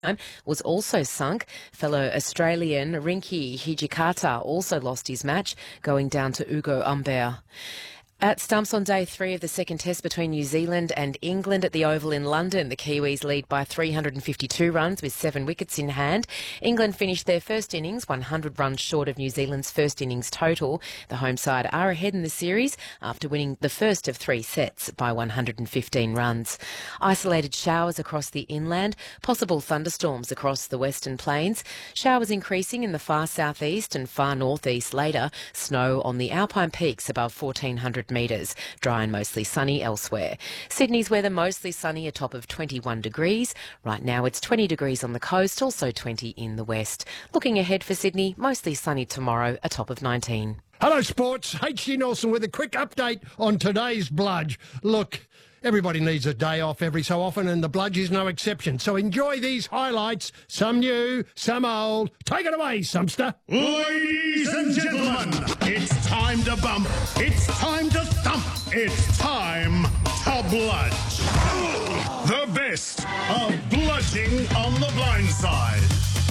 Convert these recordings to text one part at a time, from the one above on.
was also sunk. Fellow Australian Rinky Hijikata also lost his match, going down to Ugo Humbert. At stumps on day 3 of the second test between New Zealand and England at the Oval in London, the Kiwis lead by 352 runs with 7 wickets in hand. England finished their first innings 100 runs short of New Zealand's first innings total. The home side are ahead in the series after winning the first of 3 sets by 115 runs. Isolated showers across the inland, possible thunderstorms across the western plains. Showers increasing in the far southeast and far northeast later. Snow on the Alpine peaks above 1400 metres. Dry and mostly sunny elsewhere. Sydney's weather mostly sunny, a top of 21 degrees. Right now it's 20 degrees on the coast, also 20 in the west. Looking ahead for Sydney, mostly sunny tomorrow, a top of 19. Hello, sports. H.G. Nelson with a quick update on today's Bludge. Look, everybody needs a day off every so often, and the Bludge is no exception. So enjoy these highlights, some new, some old. Take it away, Sumster. Ladies and gentlemen, it's time to bump. It's time to thump. It's time to bludge. The best of bludging on the blind side.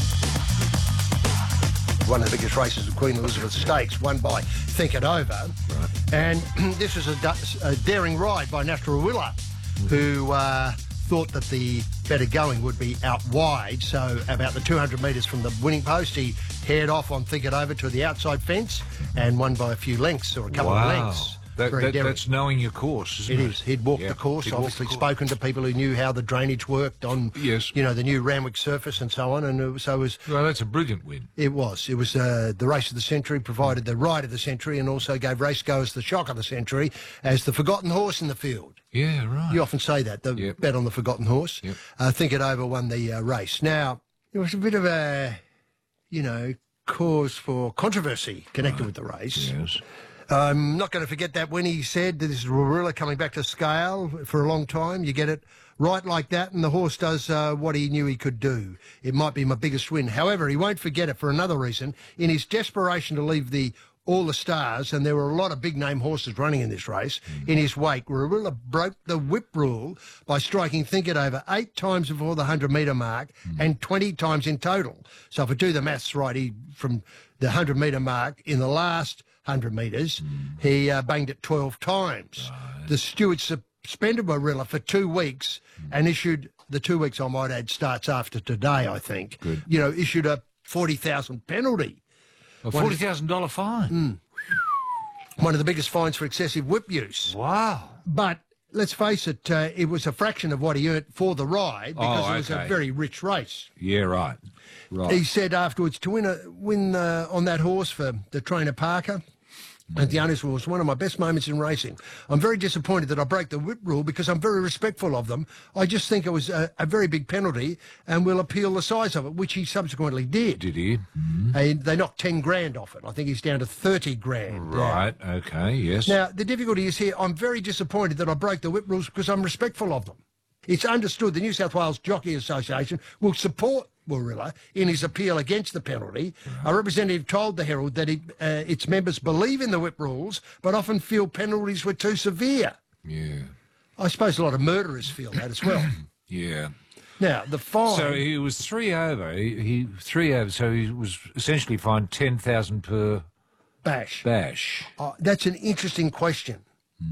One of the biggest races of Queen Elizabeth Stakes, won by Think It Over. Right. And this is a daring ride by Nasrullah, who thought that the better going would be out wide. So about the 200 metres from the winning post, he headed off on Think It Over to the outside fence and won by a few lengths or a couple of lengths. That's knowing your course, isn't it? It is. He'd walked the course, obviously spoken to people who knew how the drainage worked on, you know, the new Randwick surface and so on. And so it was... Well, that's a brilliant win. It was. It was the race of the century, provided the ride of the century, and also gave race goers the shock of the century as the forgotten horse in the field. Yeah, right. You often say that, the bet on the forgotten horse. Think It Over won the race. Now, there was a bit of a, you know, cause for controversy connected with the race. Yes. I'm not going to forget that when he said that this is Warilla coming back to scale for a long time. You get it right like that, and the horse does what he knew he could do. It might be my biggest win. However, he won't forget it for another reason. In his desperation to leave all the stars, and there were a lot of big-name horses running in this race, in his wake, Warilla broke the whip rule by striking Think It Over 8 times before the 100-metre mark and 20 times in total. So if I do the maths right, he from the 100-metre mark in the last 100 metres, he banged it 12 times. Right. The steward suspended Warilla for 2 weeks and issued, the 2 weeks I might add starts after today, I think. Good. You know, issued a $40,000 penalty. A $40,000 fine? One of the biggest fines for excessive whip use. Wow. But let's face it, it was a fraction of what he earned for the ride because it was a very rich race. Yeah, right. Right. He said afterwards to win on that horse for the trainer Parker at the Owners' was one of my best moments in racing. I'm very disappointed that I broke the whip rule because I'm very respectful of them. I just think it was a very big penalty and will appeal the size of it, which he subsequently did. Did he? And they knocked 10 grand off it. I think he's down to 30 grand. Right, okay, yes. Now, the difficulty is here, I'm very disappointed that I broke the whip rules because I'm respectful of them. It's understood the New South Wales Jockey Association will support Warilla in his appeal against the penalty. A representative told the Herald that its members believe in the whip rules but often feel penalties were too severe. Yeah. I suppose a lot of murderers feel that as well. Yeah. Now, the fine... So he was 3 over. He 3 over, so he was essentially fined $10,000 per... Bash. That's an interesting question.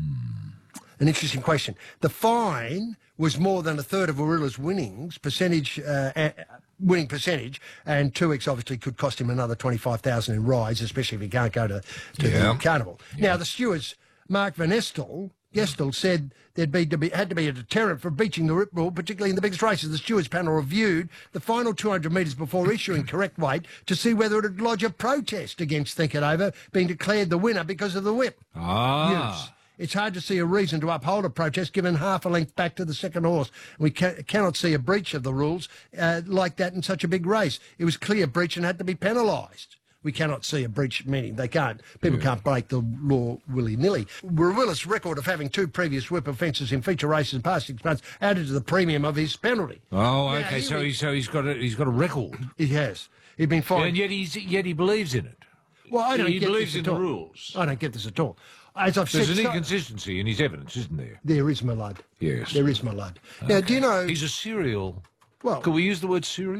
An interesting question. The fine was more than a third of Warilla's winning percentage, and 2 weeks obviously could cost him another $25,000 in rides, especially if he can't go to the carnival. Now, the stewards, Mark Van Gestel said had to be a deterrent for breaching the whip rule, particularly in the biggest races. The stewards panel reviewed the final 200 metres before issuing correct weight to see whether it would lodge a protest against Think It Over being declared the winner because of the whip use. It's hard to see a reason to uphold a protest given half a length back to the second horse. We cannot see a breach of the rules like that in such a big race. It was clear breach and had to be penalised. We cannot see a breach, meaning they can't. People can't break the law willy-nilly. Warilla's record of having 2 previous whip offences in feature races in the past 6 months added to the premium of his penalty. Oh, okay. So he's got a record. He has. He's been fined. And yet he believes in it. Well, I don't he get believes this in at the all. rules. I don't get this at all. As I've said, there's an inconsistency in his evidence, isn't there? There is, my lad. Yes. There is, my lad. Now, do you know... He's a serial Well, Could we use the word serious?